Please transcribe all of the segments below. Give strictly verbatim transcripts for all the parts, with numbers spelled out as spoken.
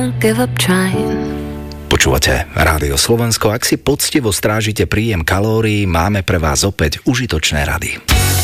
Počúvate Rádio Slovensko. Ak si poctivo strážite príjem kalórií, máme pre vás opäť užitočné rady.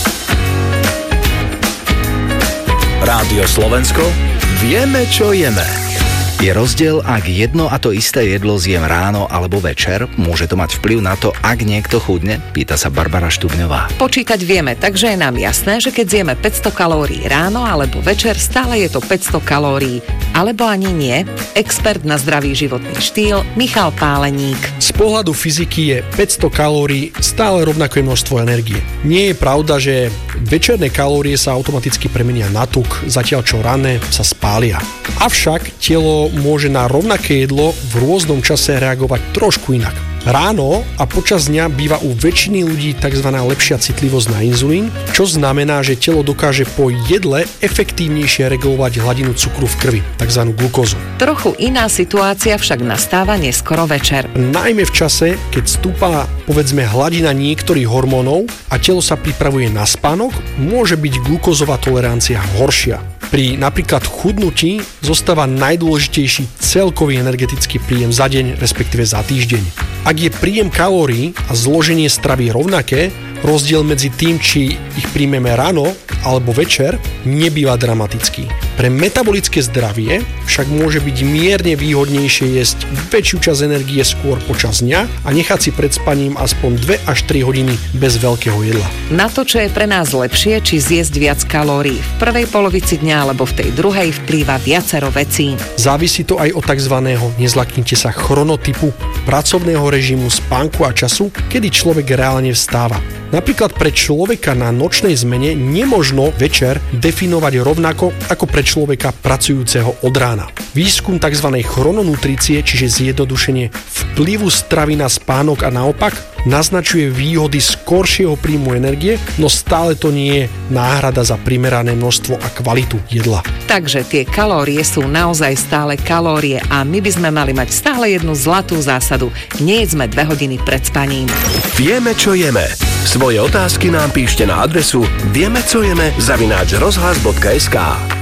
Rádio Slovensko. Vieme, čo jeme. Je rozdiel, ak jedno a to isté jedlo zjem ráno alebo večer? Môže to mať vplyv na to, ak niekto chudne? Pýta sa Barbara Štubňová. Počítať vieme, takže je nám jasné, že keď zjeme päťsto kalórií ráno alebo večer, stále je to päťsto kalórií. Alebo ani nie? Expert na zdravý životný štýl Michal Páleník. Z pohľadu fyziky je päťsto kalórií stále rovnaké množstvo energie. Nie je pravda, že večerné kalórie sa automaticky premenia na tuk, zatiaľ čo rané sa spália. Avšak telo môže na rovnaké jedlo v rôznom čase reagovať trošku inak. Ráno a počas dňa býva u väčšiny ľudí tzv. Lepšia citlivosť na inzulín, čo znamená, že telo dokáže po jedle efektívnejšie regulovať hladinu cukru v krvi, tzv. Glukózu. Trochu iná situácia však nastáva neskoro večer. Najmä v čase, keď stúpa povedzme hladina niektorých hormónov a telo sa pripravuje na spánok, môže byť glukózová tolerancia horšia. Pri napríklad chudnutí zostáva najdôležitejší celkový energetický príjem za deň, respektíve za týždeň. Ak je príjem kalórií a zloženie stravy rovnaké, rozdiel medzi tým, či ich príjmeme ráno alebo večer, nebýva dramatický. Pre metabolické zdravie však môže byť mierne výhodnejšie jesť väčšiu časť energie skôr počas dňa a nechať si pred spaním aspoň dve až tri hodiny bez veľkého jedla. Na to, čo je pre nás lepšie, či zjesť viac kalórií v prvej polovici dňa alebo v tej druhej, vplýva viacero vecí. Závisí to aj od tzv. Nezlaknite sa chronotypu, pracovného režimu, spánku a času, kedy človek reálne vstáva. Napríklad pre človeka na nočnej zmene nemožno večer definovať rovnako ako pre človeka pracujúceho od rána. Výskum tzv. Chrononutrície, čiže zjednodušenie vplyvu stravy na spánok a naopak, naznačuje výhody skoršieho príjmu energie, no stále to nie je náhrada za primerané množstvo a kvalitu jedla. Takže tie kalórie sú naozaj stále kalórie a my by sme mali mať stále jednu zlatú zásadu. Nejedzme dve hodiny pred spaním. Vieme, čo jeme. Svoje otázky nám píšte na adresu vieme, co jeme zavináč rozhlas bodka es ká.